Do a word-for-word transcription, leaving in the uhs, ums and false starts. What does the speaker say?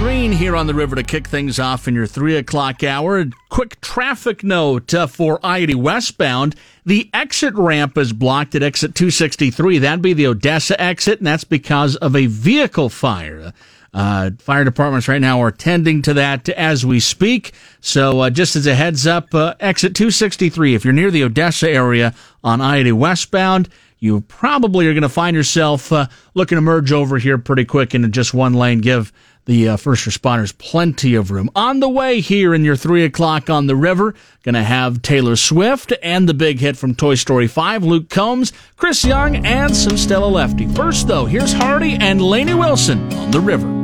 Green here on the river to kick things off in your three o'clock hour. Quick traffic note uh, for I eighty westbound. The exit ramp is blocked at exit two sixty-three. That'd be the Odessa exit, and that's because of a vehicle fire. Uh, fire departments right now are tending to that as we speak. So uh, just as a heads up, uh, exit two sixty-three, if you're near the Odessa area on I eighty westbound, you probably are going to find yourself uh, looking to merge over here pretty quick into just one lane. Give the uh, first responders plenty of room. On the way here in your three o'clock on the river, going to have Taylor Swift and the big hit from Toy Story five, Luke Combs, Chris Young, and some Stella Lefty. First, though, here's Hardy and Lainey Wilson on the river.